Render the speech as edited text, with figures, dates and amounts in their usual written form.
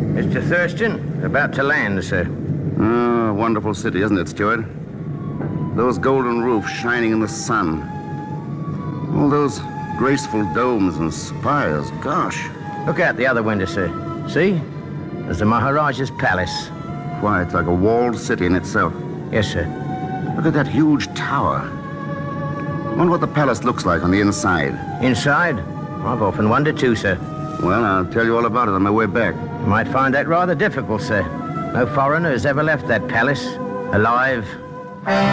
Mr. Thurston, about to land, sir. Oh, wonderful city, isn't it, Stuart? Those golden roofs shining in the sun. All those graceful domes and spires. Gosh. Look out the other window, sir. See? There's the Maharaja's palace. Why, it's like a walled city in itself. Yes, sir. Look at that huge tower. I wonder what the palace looks like on the inside. Inside? I've often wondered too, sir. Well, I'll tell you all about it on my way back. You might find that rather difficult, sir. No foreigner has ever left that palace alive.